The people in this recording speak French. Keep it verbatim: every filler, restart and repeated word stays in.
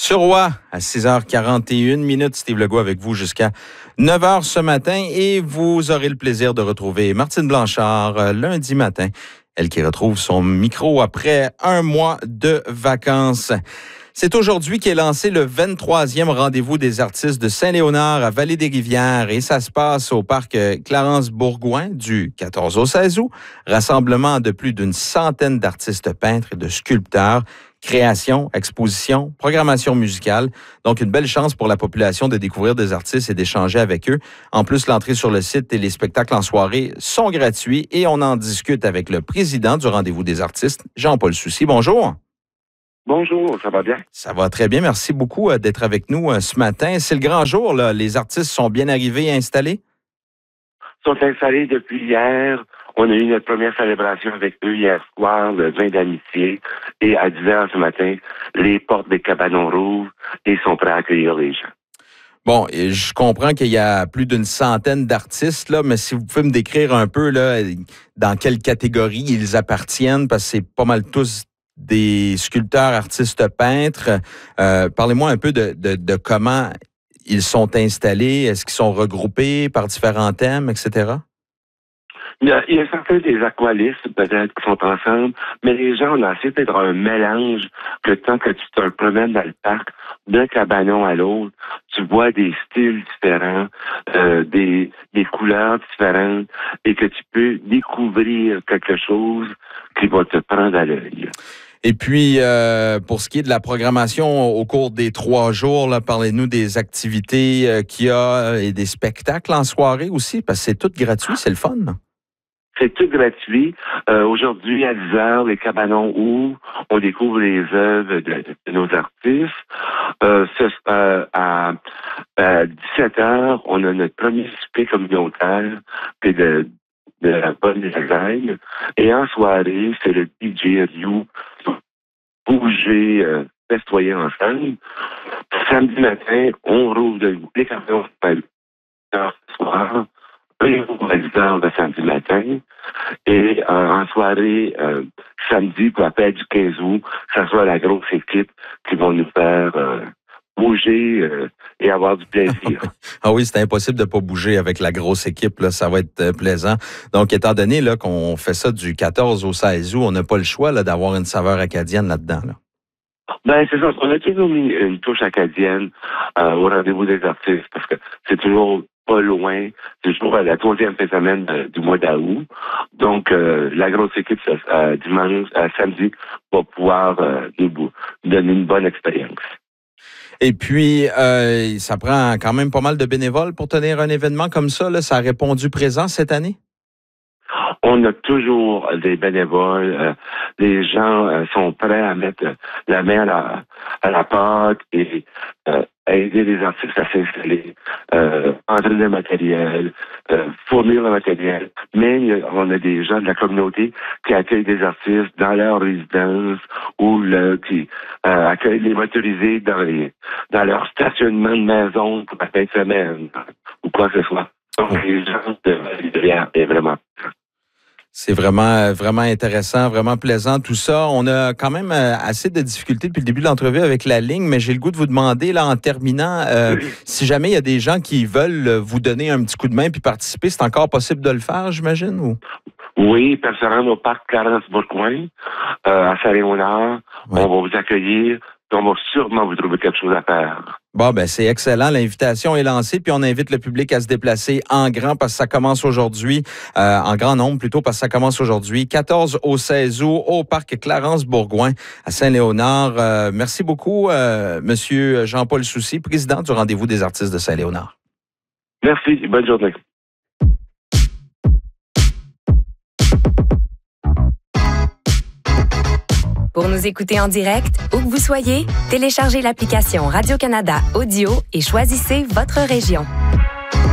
Roy, à six heures quarante et une minutes. Steve Legault avec vous jusqu'à neuf heures ce matin. Et vous aurez le plaisir de retrouver Martine Blanchard euh, lundi matin. Elle qui retrouve son micro après un mois de vacances. C'est aujourd'hui qu'est lancé le vingt-troisième rendez-vous des artistes de Saint-Léonard à Vallée-des-Rivières et ça se passe au parc Clarence-Bourgouin du quatorze au seize août. Rassemblement de plus d'une centaine d'artistes peintres et de sculpteurs. Création, exposition, programmation musicale. Donc, une belle chance pour la population de découvrir des artistes et d'échanger avec eux. En plus, l'entrée sur le site et les spectacles en soirée sont gratuits et on en discute avec le président du Rendez-vous des artistes, Jean-Paul Soucy. Bonjour. Bonjour, ça va bien? Ça va très bien. Merci beaucoup d'être avec nous ce matin. C'est le grand jour, là. Les artistes sont bien arrivés et installés? Ils sont installés depuis hier. On a eu notre première célébration avec eux hier soir, le vingt d'amitié. Et à dix heures ce matin, les portes des cabanons rouvrent et sont prêts à accueillir les gens. Bon, je comprends qu'il y a plus d'une centaine d'artistes, là, mais si vous pouvez me décrire un peu là, dans quelle catégorie ils appartiennent, parce que c'est pas mal tous des sculpteurs, artistes, peintres. Euh, parlez-moi un peu de, de, de comment ils sont installés. Est-ce qu'ils sont regroupés par différents thèmes, et cetera? Il y a, il y a certains des aqualistes, peut-être, qui sont ensemble, mais les gens, on a essayé d'être un mélange que tant que tu te promènes dans le parc, d'un cabanon à l'autre, tu vois des styles différents, euh, des, des couleurs différentes, et que tu peux découvrir quelque chose qui va te prendre à l'œil. Et puis, euh, pour ce qui est de la programmation au cours des trois jours, là, parlez-nous des activités euh, qu'il y a et des spectacles en soirée aussi, parce que c'est tout gratuit, c'est le fun. C'est tout gratuit. Euh, aujourd'hui, à dix heures, les cabanons ouvrent. On découvre les œuvres de, de nos artistes. Euh, ce, euh, à, à dix-sept heures, on a notre premier souper communautaire puis de, de la bonne lasagne. Et en soirée, c'est le D J You bouger, euh, festoyer ensemble. Samedi matin, on rouvre de, les cabanons à dix heures ce soir. Eux, on va à dix heures le samedi matin. Et euh, en soirée, euh, samedi, pour la fête du quinze août, ça sera la grosse équipe qui va nous faire euh, bouger euh, et avoir du plaisir. Ah oui, c'est impossible de ne pas bouger avec la grosse équipe. Là, ça va être euh, plaisant. Donc, étant donné là, qu'on fait ça du quatorze au seize août, on n'a pas le choix là, d'avoir une saveur acadienne là-dedans. Là. Ben, c'est ça. On a toujours mis une touche acadienne euh, au Rendez-vous des artistes parce que c'est toujours pas loin. C'est toujours à la troisième semaine euh, du mois d'août. Donc, euh, la grosse équipe, euh, dimanche, euh, samedi, va pouvoir euh, nous donner une bonne expérience. Et puis, euh, ça prend quand même pas mal de bénévoles pour tenir un événement comme ça. Là. Ça a répondu présent cette année? On a toujours des bénévoles. Euh, les gens euh, sont prêts à mettre la main à la, à la pâte et euh, aider les artistes à s'installer, euh, entrer le matériel, euh, fournir le matériel. Mais on a des gens de la communauté qui accueillent des artistes dans leur résidence ou le, qui euh, accueillent les motorisés dans, les, dans leur stationnement de maison pour la fin de semaine ou quoi que ce soit. Donc, les gens de Vallée-des-Rivières est vraiment... C'est vraiment, vraiment intéressant, vraiment plaisant, tout ça. On a quand même assez de difficultés depuis le début de l'entrevue avec la ligne, mais j'ai le goût de vous demander, là, en terminant, euh, si jamais il y a des gens qui veulent vous donner un petit coup de main puis participer, c'est encore possible de le faire, j'imagine? Ou? Oui, ils peuvent se rendre au parc Clarence-Bourgouin, euh, à Saint-Léonard. Ouais. On va vous accueillir. On va sûrement vous trouver quelque chose à faire. Bon, ben c'est excellent. L'invitation est lancée, puis on invite le public à se déplacer en grand parce que ça commence aujourd'hui, euh, en grand nombre plutôt parce que ça commence aujourd'hui, quatorze au seize août, au parc Clarence-Bourgouin à Saint-Léonard. Euh, merci beaucoup, euh, Monsieur Jean-Paul Soucy, président du Rendez-vous des artistes de Saint-Léonard. Merci, bonne journée. Pour nous écouter en direct, où que vous soyez, téléchargez l'application Radio-Canada Audio et choisissez votre région.